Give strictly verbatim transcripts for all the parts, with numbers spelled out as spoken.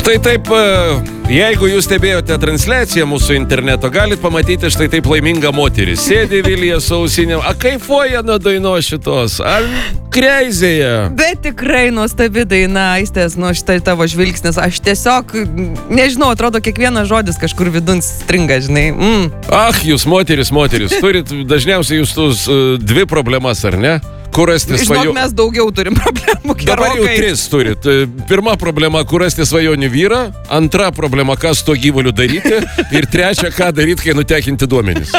Štai taip, jeigu jūs stebėjote transliaciją mūsų interneto, galit pamatyti štai taip laimingą moterį. Sėdi Vilija su ausinėm, a kaifuoja nuo dainos šitos, ar kreizėje? Bet tikrai nuostabi daina, Aistės, nu štai tavo žvilgsnis, aš tiesiog, nežinau, atrodo kiekvienas žodis kažkur vidun stringa, žinai. Mm. Ach, jūs moteris, moteris, turit dažniausiai jūs tus uh, dvi problemas, ar ne? Kur rasti svajonių? Žinok, mes daugiau turim problemų. Dabar jau tris turit. Pirma problema, kur rasti svajonių vyrą. Antra problema, ką su tuo gyvuliu daryti. Ir trečia, ką daryti, kai nutekinti duomenys.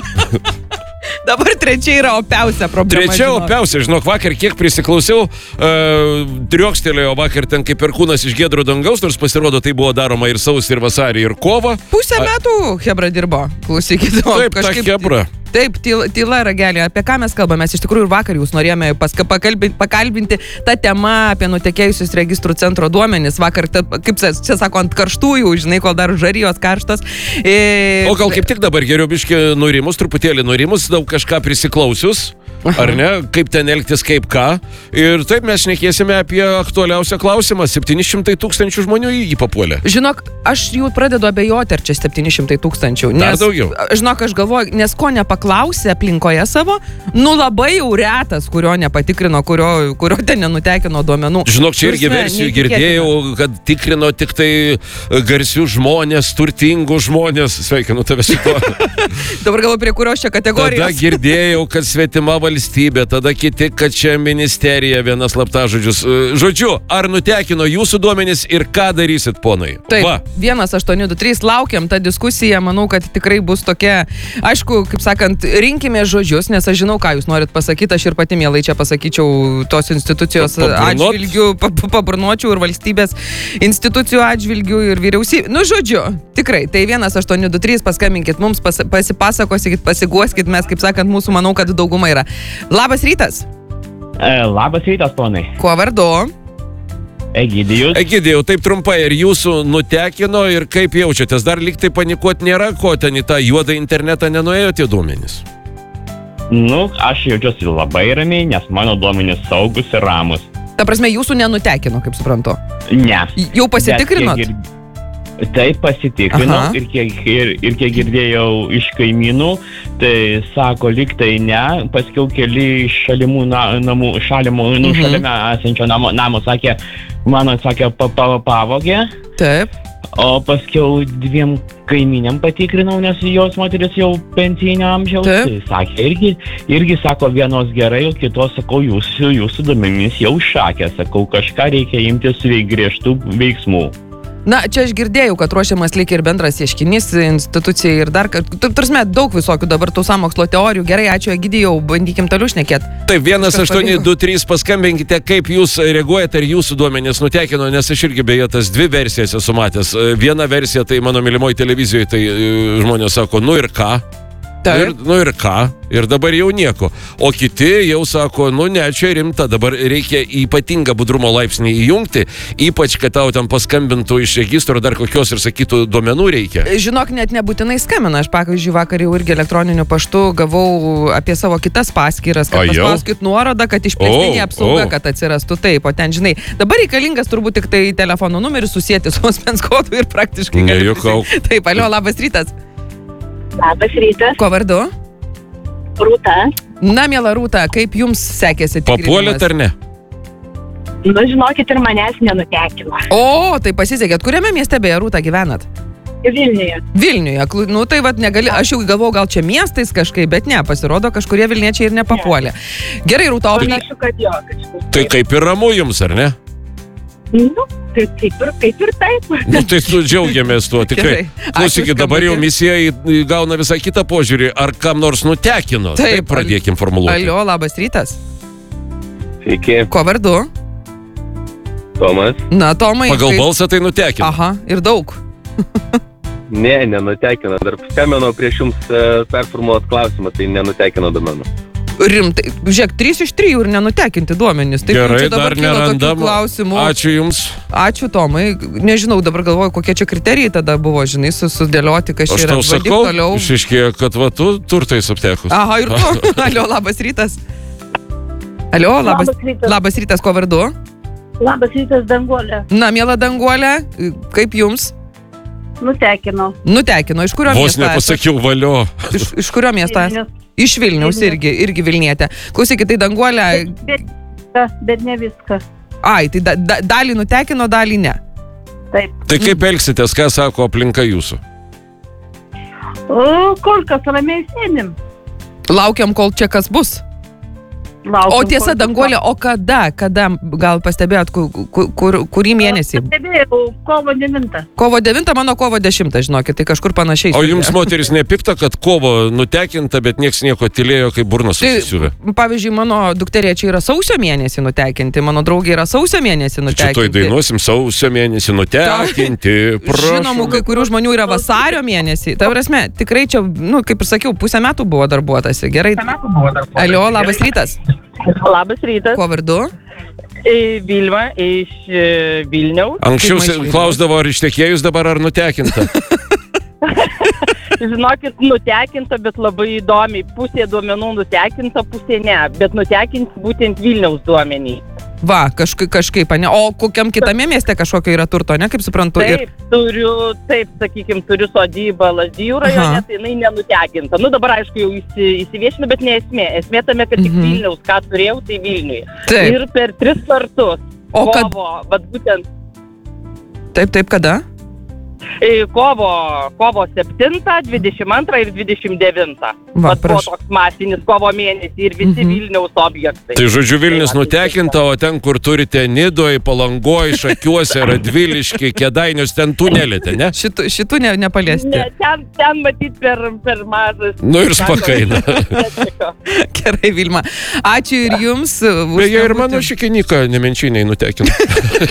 Dabar trečia yra opiausia problema. Trečia žinok. opiausia, žinok, vakar kiek prisiklausiau, uh, triuokstelėjo vakar ten kaip perkūnas iš giedro dangaus, nors pasirodo tai buvo daroma ir sausį, ir vasarį, ir kovą. Pusę metų Hebra dirbo, klausykit. Taip, kažkaip... ta Hebra. Taip, tyla, tyla ragelė. Apie ką mes kalbame? Mes iš tikrųjų ir vakar jūs norėjome paska, pakalbinti, pakalbinti tą temą apie nutekėjusius registrų centro duomenis. Vakar, ta, kaip čia sako, ant karštųjų, žinai, kol dar žarijos karštos. E... O gal kaip tik dabar geriau biški nurimus, truputėlį nurimus, daug kažką prisiklausius, ar ne? Kaip ten elgtis, kaip ką. Ir taip mes šnekėsime apie aktualiausią klausimą. septyni šimtai tūkstančių žmonių į jį papuolė. Žinok, aš jau pradedu abejoti, ar čia septyni šimtai tūkstančių. Dar daugiau. Žinok, aš galvoju, nes ko nepaklausiu, klausė aplinkoje savo, nu labai jau retas, kurio nepatikrino, kurio, kurio ten nenutekino duomenų. Žinok, čia irgi versijų girdėjau, kad tikrino tik tai garsių žmonės, turtingų žmonės. Sveikinu tave šito. Dabar galvoju, prie kurios čia kategorijos. Tada girdėjau, kad svetima valstybė, tada kiti, kad čia ministerija, vienas slaptažodžius. Žodžiu, ar nutekino jūsų duomenys ir ką darysit, ponai? Taip, Va. vienas aštuoni du trys, laukiam tą diskusiją, manau, kad tikrai bus tokia, aišku, kaip sakant, rinkime žodžius, nes aš žinau, ką jūs norit pasakyti, aš ir pati mielai čia pasakyčiau tos institucijos atžvilgių, paburnuočiau ir valstybės institucijų atžvilgių ir vyriausybė. Nu, žodžiu, tikrai, tai vienas aštuoni du trys, paskambinkit mums, pas, pasipasakosikit, pasiguoskit, mes, kaip sakant, mūsų, manau, kad dauguma yra. Labas rytas. E, labas rytas, ponai. Kuo vardu? Egidijus. Egidijau, taip trumpai, ir jūsų nutekino ir kaip jaučiatės? Dar lyg tai panikuot nėra, ko ten į tą juodą internetą nenuėjo tie duomenys? Nu, aš jaučiuosi labai ramiai, nes mano duomenys saugus ir ramus. Ta prasme, jūsų nenutekino, kaip suprantu? Ne. Jau pasitikrinot? Gir... Taip, pasitikrinau ir kiek, ir, ir kiek girdėjau iš kaimynų, tai sako, lyg tai ne, paskiau keli šalimų na, namų, šalimų, nu, mhm. šalime esančio namo, namo sakė, mano sakė, pavogė. Taip. O paskiau dviem kaimynėm patikrinau, nes jos moteris jau pensijinio amžiaus. Taip. Tai sakė, irgi, irgi sako, vienos gerai, o kitos, sakau, jūsų, jūsų duomenys jau šakė, sakau, kažką reikia imtis griežtų veiksmų. Na, čia aš girdėjau, kad ruošiamas lyg ir bendras ieškinys institucijai ir dar, tarsi daug visokių dabar tų sąmokslo teorijų. Gerai, ačiū Egidijau, bandykim toliau šnekėt. Taip, vienas aštuoni du trys, paskambinkite, kaip jūs reaguojate, ar jūsų duomenys nutekino, nes aš irgi beje tas dvi versijas esu matęs. Viena versija, tai mano mylimoji televizijoje, tai žmonės sako, nu ir ką? Ir, nu ir ką? Ir dabar jau nieko. O kiti jau sako, nu ne, čia rimta, dabar reikia ypatingą budrumo laipsnį įjungti, ypač, kad tau ten paskambintų iš registro dar kokios ir sakytų duomenų reikia. Žinok, net nebūtinai skambina. Aš, pavyzdžiui, vakar jau irgi elektroniniu paštu gavau apie savo kitas paskyras, kad paspauskit nuorodą, kad išplėstinė apsauga, kad atsirastų taip. O ten, žinai, dabar reikalingas turbūt tik tai telefono numeris susijęti su asmens kodu ir praktiškai gali prisijungti. Taip, alio, labas rytas. Labas rytas. Kuo vardu? Rūta. Na, miela Rūta, kaip jums sekėsi tikrinimas? Papuolėt ar ne? Nu, žinokit, ir manęs nenutekino. O, tai pasisekėt. Kuriame mieste beje, Rūta, gyvenat? Vilniuje. Vilniuje. Nu, tai vat negali, aš jau galvojau, gal čia miestais kažkaip, bet ne, pasirodo, kažkurie vilniečiai ir nepapuolė. Ne. Gerai, Rūta, o... Panašu, kad jo, kažkas. Tai kaip ir ramu jums, ar ne? Nu, tai kaip ir, kaip ir taip. Nu, tai tu džiaugiamės tuo, tikrai. Klausykit, dabar jau misija įgauna visai kitą požiūrį. Ar kam nors nutekino? Taip, taip pradėkim formuluoti. Alio, labas rytas. Sveiki. Kuo vardu? Tomas. Na, Tomai. Pagal balsą tai nutekino. Aha, ir daug. Ne, nenutekino. Dar skambinau prieš jums performuot klausimą, tai nenutekino duomenų. Rimtai, žiūrėk, trys iš trijų ir nenutekinti duomenys. Taip, gerai, dar nerandam. Ačiū jums. Ačiū, Tomai. Nežinau, dabar galvoju, kokie čia kriterijai tada buvo, žinai, sudėlioti, kas čia yra. Aš tau sakau, išiškėjo, kad va, tu turtais aptekus. Aha, ir tu. Alio, labas rytas. Alio, labas, labas rytas. Labas rytas, kuo vardu? Labas rytas, Danguolė. Na, miela Danguolė, kaip jums? Nutekino. Nutekino, iš kurio Vos miesto? nepasakiau valio. Iš, iš kurio miesto? Vilnius. Iš Vilniaus irgi, irgi Vilnietė. Klausykit, tai Danguolė... Bet, bet, bet ne viską. Ai, tai da, da, dalį nutekino, dalį ne. Taip. Tai kaip elgsitės, ką sako aplinka jūsų? O, kol kas ramiai sėdim. Laukiam, kol čia kas bus. Laukiam, O tiesa, kol- Danguolė, o kada, kada, gal pastebėjot, kur, kur, kurį mėnesį? Pastebėjau, kovo devintą. Kovo devintą, mano kovo dešimtą, žinokit, tai kažkur panašiai. O jums, moteris, nepikta, kad kovo nutekinta, bet nieks nieko tylėjo, kaip burnas susisiūvė? Tai, pavyzdžiui, mano dukterėčiai yra sausio mėnesį nutekinti, mano draugė yra sausio mėnesį Čia nutekinti. toj dainuosim sausio mėnesį nutekinti, prašom. Žinomų, kai kurių žmonių yra vasario mėnesį. Ta prasme, tikrai čia, nu, kaip ir sakiau, pusę metų buvo darbuotasi. Gerai. Alio, labas rytas. Labas rytas, Kuo vardu? E, Vilma iš e, Vilniaus. Anksčiau Kaip maišai? klausdavo, ar ištekėjus dabar, ar nutekinta. Žinokit, nutekinta, bet labai įdomiai. Pusė duomenų nutekinta, pusė ne. Bet nutekinti būtent Vilniaus duomenį. Va, kažkaip, kažkaip, ne? O kokiam kitame mieste kažkokio yra turto, ne, kaip suprantu? Taip, turiu, taip, sakykime, turiu sodybą Lazdijų rajone, Aha. tai jinai nenutekinta. Nu, dabar, aišku, jau įsi, įsiviešinu, bet ne esmė. Esmė tame, kad tik Mhm. Vilniaus, ką turėjau, tai Vilniuje. Taip. Ir per tris kartus. O kad- Kovo, bet būtent Taip, taip, kada? e, kovo, kovo septintą, dvidešimt antrą ir dvidešimt devintą. Va, Vat buvo prašau. toks masinis kovo mėnesį ir visi Mhm. Vilniaus objektai. Tai žodžiu, Vilnius Tai va, nutekinta, o ten, kur turite Nidoj, Palangoj, Šakiuose, Radviliški, Kėdainius, ten tunelite, ne? Šitų, šitų ne, nepaliesti. Ne, ten, ten matyt per, per mažas. Nu ir spakaina. Gerai, Vilma. Ačiū ir jums. už Beje, ir skambutį. mano šikinyką nemenčiniai nutekino.